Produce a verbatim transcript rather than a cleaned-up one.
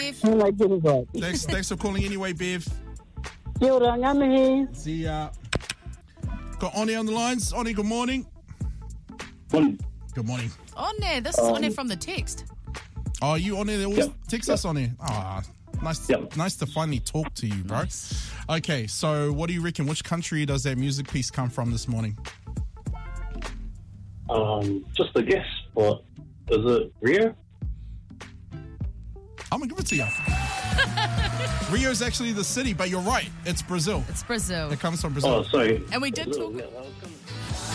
Bev. And I did it right. Thanks, thanks for calling anyway, Bev. Kia ora, ngā mihi. See ya. Got Oni on the lines. Oni, good morning. Morning. Good morning. On there. This is Um, on there from the text. Oh, you on there? They always Yep. text Yep. us on there. Ah, nice, Yep. nice to finally talk to you, bro. Nice. Okay, so what do you reckon? Which country does that music piece come from this morning? Um, just a guess, but is it Rio? I'm gonna give it to you. Rio is actually the city, but you're right. It's Brazil. It's Brazil. It comes from Brazil. Oh, sorry. And we did Brazil, talk- yeah, that was gonna